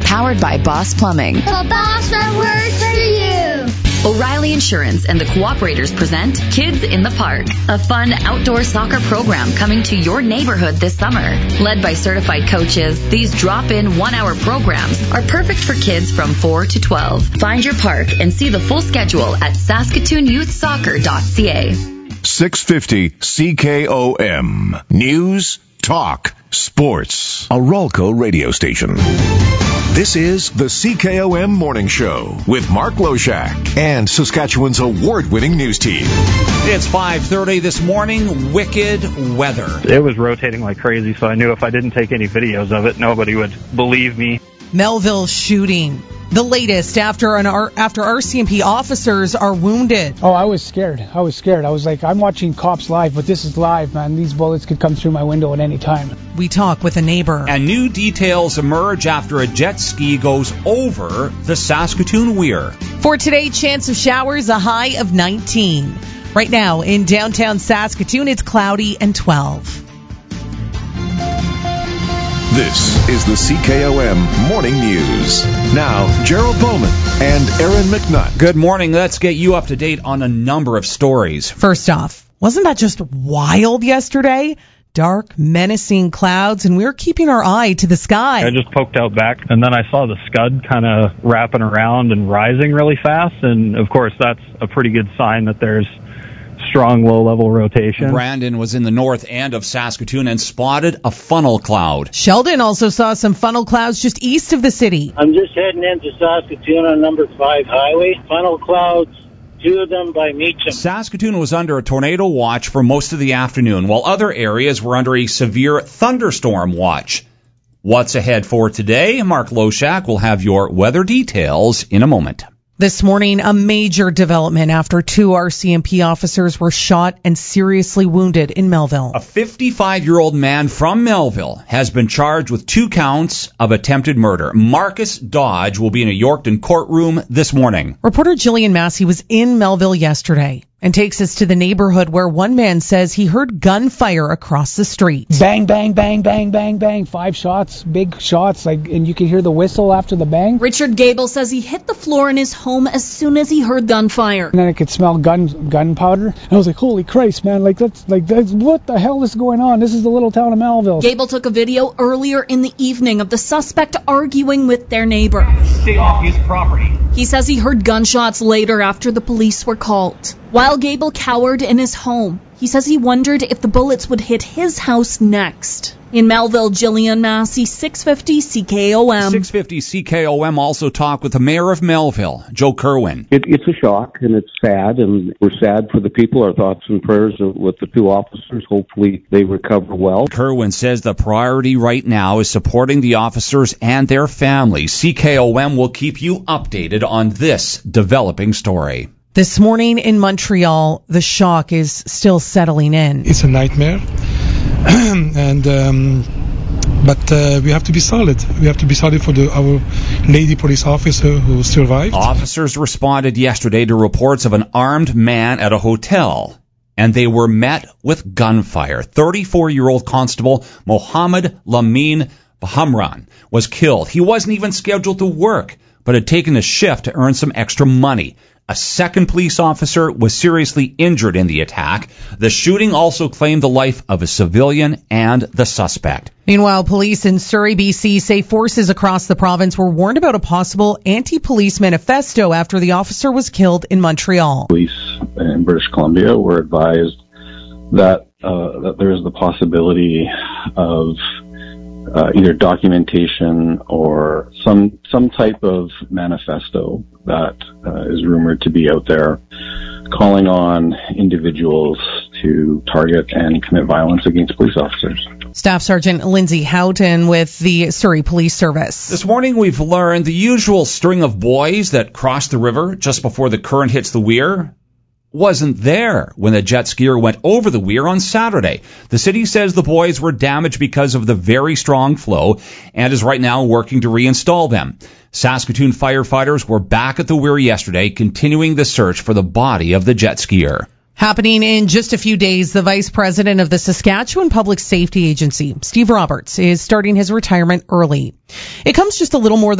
Powered by Boss Plumbing. The boss that works for you. O'Reilly Insurance and the Cooperators present Kids in the Park, a fun outdoor soccer program coming to your neighborhood this summer. Led by certified coaches, these drop-in 1-hour programs are perfect for kids from 4 to 12. Find your park and see the full schedule at SaskatoonYouthSoccer.ca. 650 CKOM. News, talk, sports. A Rolco radio station. This is the CKOM Morning Show with Mark Loshak and Saskatchewan's award-winning news team. It's 5:30 this morning. Wicked weather. It was rotating like crazy, so I knew if I didn't take any videos of it, nobody would believe me. Melville shooting. The latest after RCMP officers are wounded. Oh, I was scared. I was like, I'm watching Cops live, but this is live, man. These bullets could come through my window at any time. We talk with a neighbor. And new details emerge after a jet ski goes over the Saskatoon Weir. For today, chance of showers, a high of 19. Right now in downtown Saskatoon, it's cloudy and 12. This is the CKOM Morning News. Now, Gerald Bowman and Aaron McNutt. Good morning. Let's get you up to date on a number of stories. First off, wasn't that just wild yesterday? Dark, menacing clouds, and we were keeping our eye to the sky. I just poked out back, and then I saw the Scud kind of wrapping around and rising really fast, and of course that's a pretty good sign that there's strong low-level rotation. Brandon was in the north end of Saskatoon and spotted a funnel cloud. Sheldon also saw some funnel clouds just east of the city. I'm just heading into Saskatoon on number 5 highway. Funnel clouds, 2 of them by Meacham. Saskatoon was under a tornado watch for most of the afternoon, while other areas were under a severe thunderstorm watch. What's ahead for today? Mark Loshak will have your weather details in a moment. This morning, a major development after 2 RCMP officers were shot and seriously wounded in Melville. A 55-year-old man from Melville has been charged with 2 counts of attempted murder. Marcus Dodge will be in a Yorkton courtroom this morning. Reporter Jillian Massey was in Melville yesterday and takes us to the neighborhood where one man says he heard gunfire across the street. Bang, bang, bang, bang, bang, bang. 5 shots, big shots, and you can hear the whistle after the bang. Richard Gable says he hit the floor in his home as soon as he heard gunfire. And then I could smell gunpowder. And I was like, holy Christ, man, that's what the hell is going on? This is the little town of Melville. Gable took a video earlier in the evening of the suspect arguing with their neighbor. Stay off his property. He says he heard gunshots later after the police were called. While Gable cowered in his home, he says he wondered if the bullets would hit his house next. In Melville, Jillian Massey, 650 CKOM. 650 CKOM also talked with the mayor of Melville, Joe Kerwin. It's a shock, and it's sad, and we're sad for the people. Our thoughts and prayers with the 2 officers. Hopefully they recover well. Kerwin says the priority right now is supporting the officers and their families. CKOM will keep you updated on this developing story. This morning in Montreal, the shock is still settling in. It's a nightmare, but we have to be solid. We have to be solid for our lady police officer who survived. Officers responded yesterday to reports of an armed man at a hotel, and they were met with gunfire. 34-year-old Constable Mohammed Lamin Bahamran was killed. He wasn't even scheduled to work, but had taken a shift to earn some extra money. A second police officer was seriously injured in the attack. The shooting also claimed the life of a civilian and the suspect. Meanwhile, police in Surrey, BC say forces across the province were warned about a possible anti-police manifesto after the officer was killed in Montreal. Police in British Columbia were advised that there is the possibility of either documentation or some type of manifesto that is rumored to be out there calling on individuals to target and commit violence against police officers. Staff Sergeant Lindsay Houghton with the Surrey Police Service. This morning we've learned the usual string of boys that cross the river just before the current hits the weir wasn't there when the jet skier went over the weir on Saturday. The city says the boys were damaged because of the very strong flow and is right now working to reinstall them. Saskatoon firefighters were back at the weir yesterday, continuing the search for the body of the jet skier. Happening in just a few days, the Vice President of the Saskatchewan Public Safety Agency, Steve Roberts, is starting his retirement early. It comes just a little more than